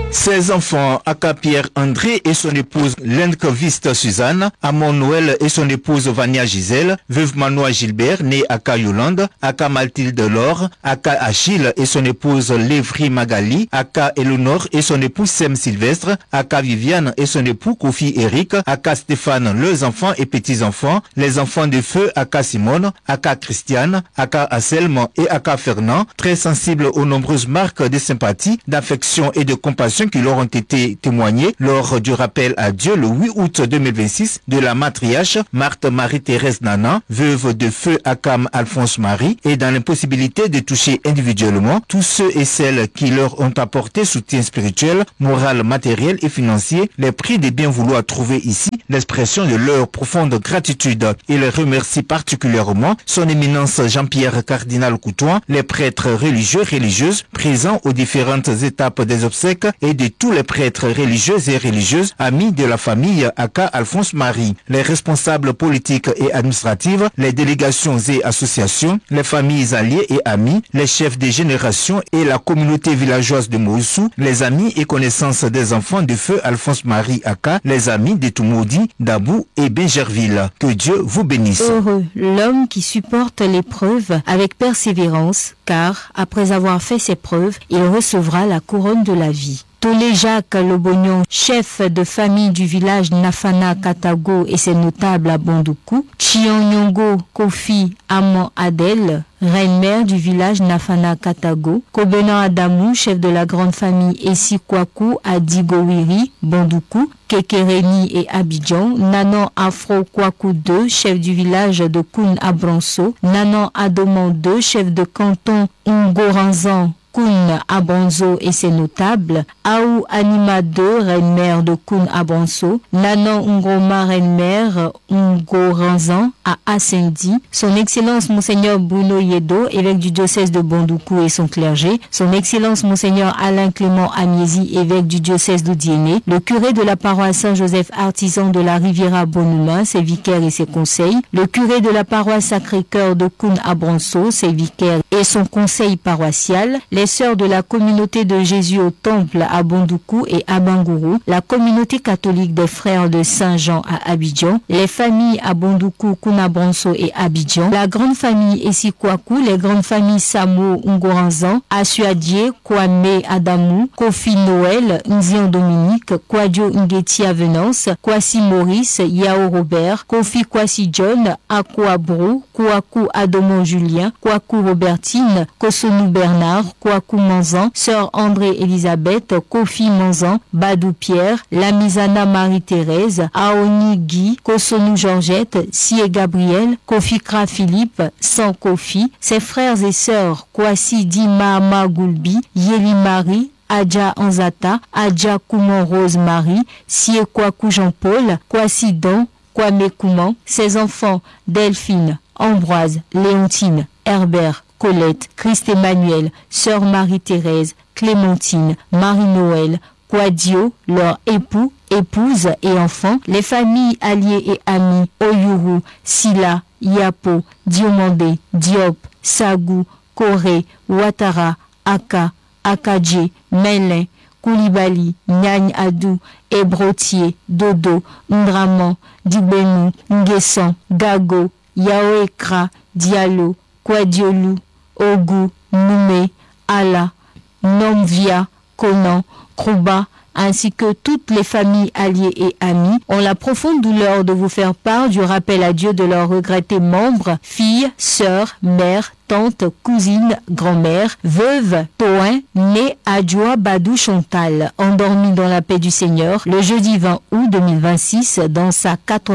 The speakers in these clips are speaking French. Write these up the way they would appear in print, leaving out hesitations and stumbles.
Ses enfants, aka Pierre-André et son épouse Lendkoviste Suzanne, Amon Noël et son épouse Vania Gisèle, veuve Manoa Gilbert, née aka Yolande, aka Mathilde Laure, aka Achille et son épouse Lévry Magali, aka Eleonore et son époux Sem Sylvestre, aka Viviane et son époux Kofi Eric, aka Stéphane, leurs enfants et petits-enfants, les enfants de feu aka Simone, aka Christiane, aka Anselme et aka Fernand, très sensibles aux nombreuses marques de sympathie, d'affection et de compassion qui leur ont été témoignées lors du rappel à Dieu le 8 août 2026 de la matriarche Marthe Marie-Thérèse Nana, veuve de feu Akam Alphonse Marie, et dans l'impossibilité de toucher individuellement tous ceux et celles qui leur ont apporté soutien spirituel, moral, matériel et financier, les prient de bien vouloir trouver ici l'expression de leur profonde gratitude. Il remercie particulièrement son éminence Jean-Pierre Cardinal Coutoin, les prêtres religieux religieuses présents aux différentes étapes des obsèques et de tous les prêtres religieux et religieuses amis de la famille aka Alphonse Marie, les responsables politiques et administratifs, les délégations et associations, les familles alliées et amis, les chefs de génération et la communauté villageoise de Moussou, les amis et connaissances des enfants du feu Alphonse Marie aka, les amis de Toumoudi, Dabou et Benjerville. Que Dieu vous bénisse. Heureux l'homme qui supporte l'épreuve avec persévérance, car après avoir fait ses preuves, il recevra la couronne de la vie. Tolé Jacques Lobognon, chef de famille du village Nafana Katago et ses notables à Bondoukou, Chionyongo Kofi Amon Adel, reine-mère du village Nafana Katago, Kobenan Adamou, chef de la grande famille Essikwaku à Digowiri, Bondoukou, Kekereni et Abidjan, Nanan Afro Kwaku II, chef du village de Koun Abranso, Nanan Adomon II, chef de canton Ngoranzan, Koun Abranzo et ses notables, Aou Anima II, reine-mère de Koun Abranso, Nanan Ngoma, reine-mère Ngoranzan à Assendi, son Excellence Monseigneur Bruno Yedo, évêque du diocèse de Bondoukou et son clergé, son Excellence Monseigneur Alain Clément Amiesi, évêque du diocèse d'Odiéné, le curé de la paroisse Saint-Joseph artisan de la Riviera Bonhumain, ses vicaires et ses conseils, le curé de la paroisse Sacré-Cœur de Koun Abranso, ses vicaires et son conseil paroissial, les sœurs de la communauté de Jésus au temple à Bondoukou et à Bangourou, la communauté catholique des frères de Saint-Jean à Abidjan, les familles à Bondoukou, Kounabranso et Abidjan, la grande famille Essikwaku, les grandes familles Samo, Ngoranzan, Asuadie, Kwame Adamou, Kofi Noël, Nzian Dominique, Kwadjo Ngeti Venance, Kwasi Maurice, Yao Robert, Kofi Kwasi John, Akwa Brou, Kouakou Adomon Julien, Kouakou Robertine, Kosonou Bernard, Kouakou Manzan, Sœur André Elisabeth, Kofi Manzan, Badou Pierre, Lamizana Marie-Thérèse, Aoni Guy, Kosonou Georgette, Sie Gabriel, Kofi Kra Philippe, San Kofi, ses frères et sœurs, Kwasi Di Mahama Goulbi, Yeli Marie, Adja Anzata, Adja Koumon Rose Marie, Sie Kouakou Jean-Paul, Kwasi Don, Kwame Kouman, ses enfants Delphine, Ambroise, Léontine, Herbert, Colette, Christ Emmanuel, Sœur Marie-Thérèse, Clémentine, Marie-Noël, Kwadio, leur époux, épouse et enfants, les familles alliées et amis, Oyuru, Sila, Yapo, Diomandé, Diop, Sagou, Koré, Ouattara, Aka, Akadje, Melin, Koulibaly, Nyagne Adou, Ebrotier, Dodo, Ndraman, Dibenu, Nguessan, Gago, Yaoekra, Diallo, Kwadiolou, Ogou, Noumé, Ala, Nomvia, Conan, Krouba, ainsi que toutes les familles alliées et amis, ont la profonde douleur de vous faire part du rappel à Dieu de leurs regrettés membres, filles, sœurs, mères, tante, cousine, grand-mère, veuve, Toin, née Adjoa Badou Chantal, endormie dans la paix du Seigneur le jeudi 20 août 2026 dans sa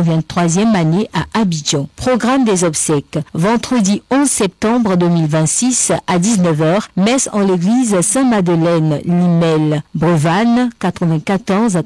83e année à Abidjan. Programme des obsèques. Vendredi 11 septembre 2026 à 19h, messe en l'église Saint-Madeleine, Limel, Brevanne, 94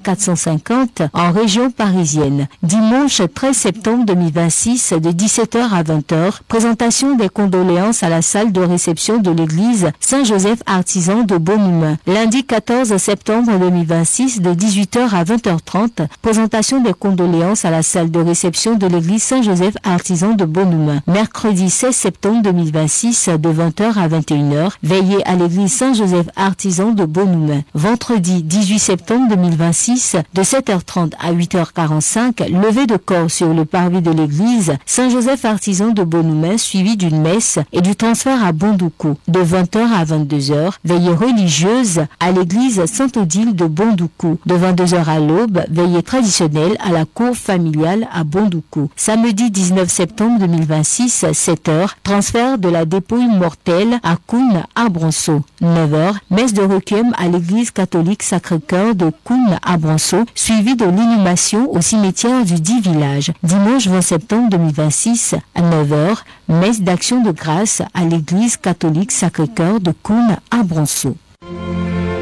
450 en région parisienne. Dimanche 13 septembre 2026 de 17h à 20h, présentation des condoléances condoléances à la salle de réception de l'église Saint-Joseph Artisan de Bonhumain. Lundi 14 septembre 2026 de 18h à 20h30, présentation des condoléances à la salle de réception de l'église Saint-Joseph Artisan de Bonhumain. Mercredi 16 septembre 2026 de 20h à 21h, veillée à l'église Saint-Joseph Artisan de Bonhumain. Vendredi 18 septembre 2026 de 7h30 à 8h45, levée de corps sur le parvis de l'église Saint-Joseph Artisan de Bonhumain suivi d'une messe et du transfert à Bondoukou. De 20h à 22h, veillée religieuse à l'église Sainte-Odile de Bondoukou. De 22h à l'aube, veillée traditionnelle à la cour familiale à Bondoukou. Samedi 19 septembre 2026, 7h, transfert de la dépouille mortelle à Koun à Bronceau. 9h, messe de requiem à l'église catholique Sacré-Cœur de Koun à Bronceau, suivi de l'inhumation au cimetière du dit village. Dimanche 20 septembre 2026, à 9h, messe d'action de grâce à l'église catholique Sacré-Cœur de Koun à Bronceau.